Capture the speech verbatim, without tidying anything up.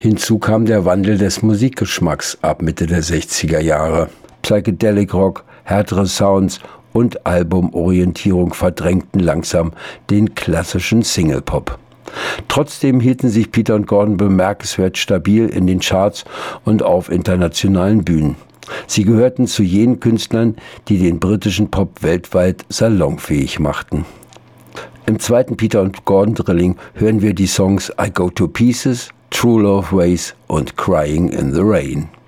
Hinzu kam der Wandel des Musikgeschmacks ab Mitte der sechziger Jahre. Psychedelic Rock, härtere Sounds und Albumorientierung verdrängten langsam den klassischen Singlepop. Trotzdem hielten sich Peter und Gordon bemerkenswert stabil in den Charts und auf internationalen Bühnen. Sie gehörten zu jenen Künstlern, die den britischen Pop weltweit salonfähig machten. Im zweiten Peter und Gordon Drilling hören wir die Songs I Go to Pieces, True Love Ways und Crying in the Rain.